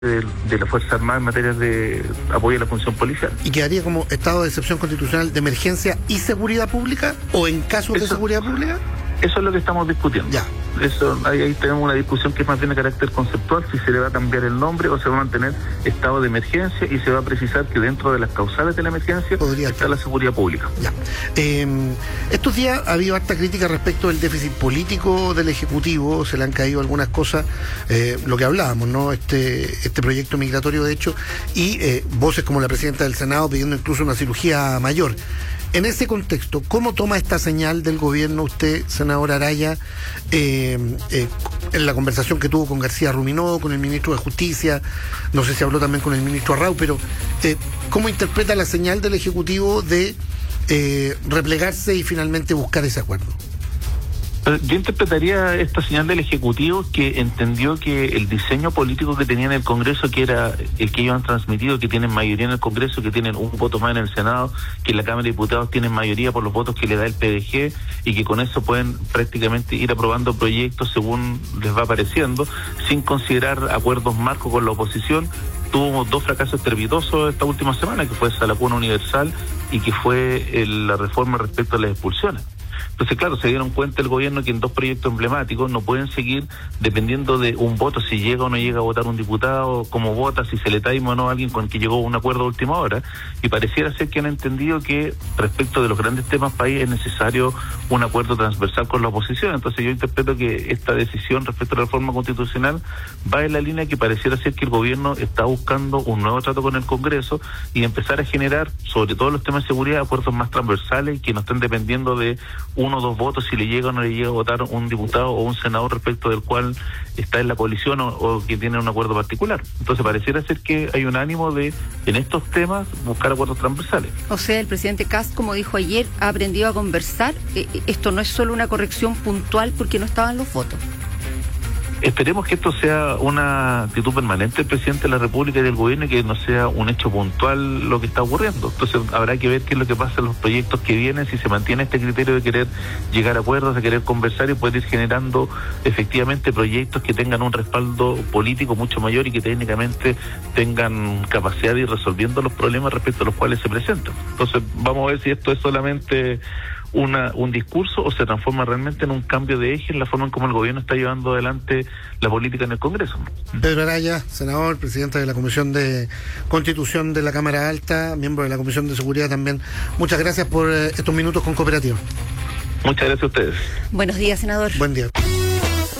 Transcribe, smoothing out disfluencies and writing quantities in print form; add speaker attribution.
Speaker 1: de la Fuerza Armada en materia de apoyo a la función policial.
Speaker 2: ¿Y quedaría como estado de excepción constitucional de emergencia y seguridad pública? ¿O en casos de seguridad pública?
Speaker 1: Eso es lo que estamos discutiendo.
Speaker 2: Ya.
Speaker 1: Eso, ahí tenemos una discusión que es más bien de carácter conceptual, si se le va a cambiar el nombre o se va a mantener estado de emergencia, y se va a precisar que dentro de las causales de la emergencia está la seguridad pública.
Speaker 2: Ya. Estos días ha habido harta crítica respecto del déficit político del Ejecutivo, se le han caído algunas cosas, lo que hablábamos, ¿no? Este proyecto migratorio, de hecho, y voces como la presidenta del Senado pidiendo incluso una cirugía mayor. En ese contexto, ¿cómo toma esta señal del gobierno usted, senador Araya, en la conversación que tuvo con García Ruminó, con el ministro de Justicia, no sé si habló también con el ministro Arrau, pero ¿cómo interpreta la señal del Ejecutivo de replegarse y finalmente buscar ese acuerdo?
Speaker 1: Yo interpretaría esta señal del Ejecutivo que entendió que el diseño político que tenía en el Congreso, que era el que ellos han transmitido, que tienen mayoría en el Congreso, que tienen un voto más en el Senado, que en la Cámara de Diputados tienen mayoría por los votos que le da el PDG, y que con eso pueden prácticamente ir aprobando proyectos según les va apareciendo, sin considerar acuerdos marcos con la oposición. Tuvimos dos fracasos estrepitosos esta última semana, que fue esa la cuna universal y que fue la reforma respecto a las expulsiones. Entonces, claro, se dieron cuenta el gobierno que en dos proyectos emblemáticos no pueden seguir dependiendo de un voto, si llega o no llega a votar un diputado, cómo vota, si se le taima o no a alguien con el que llegó a un acuerdo a última hora. Y pareciera ser que han entendido que respecto de los grandes temas país es necesario un acuerdo transversal con la oposición. Entonces yo interpreto que esta decisión respecto a la reforma constitucional va en la línea que pareciera ser que el gobierno está buscando un nuevo trato con el Congreso y empezar a generar, sobre todo los temas de seguridad, acuerdos más transversales que no estén dependiendo de uno o dos votos, si le llega o no le llega a votar un diputado o un senador respecto del cual está en la coalición o que tiene un acuerdo particular. Entonces pareciera ser que hay un ánimo de, en estos temas, buscar acuerdos transversales.
Speaker 3: O sea, el presidente Kast, como dijo ayer, ha aprendido a conversar. Esto no es solo una corrección puntual porque no estaban los votos.
Speaker 1: Esperemos que esto sea una actitud permanente del presidente de la República y del gobierno, y que no sea un hecho puntual lo que está ocurriendo. Entonces habrá que ver qué es lo que pasa en los proyectos que vienen, si se mantiene este criterio de querer llegar a acuerdos, de querer conversar y poder ir generando efectivamente proyectos que tengan un respaldo político mucho mayor y que técnicamente tengan capacidad de ir resolviendo los problemas respecto a los cuales se presentan. Entonces vamos a ver si esto es solamente un discurso o se transforma realmente en un cambio de eje en la forma en cómo el gobierno está llevando adelante la política en el Congreso.
Speaker 2: Pedro Araya, senador, presidente de la Comisión de Constitución de la Cámara Alta, miembro de la Comisión de Seguridad también. Muchas gracias por estos minutos con Cooperativa.
Speaker 1: Muchas gracias a ustedes.
Speaker 3: Buenos días, senador.
Speaker 2: Buen día.